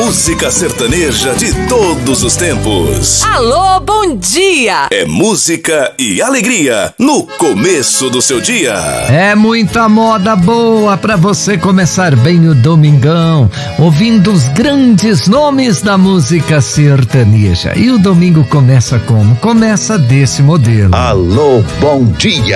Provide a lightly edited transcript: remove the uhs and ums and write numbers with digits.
música sertaneja de todos os tempos. Alô, bom dia! É música e alegria no começo do seu dia. É muita moda boa pra você começar bem o domingão, ouvindo os grandes nomes da música sertaneja. E o domingo começa como? Começa desse modelo. Alô, bom dia!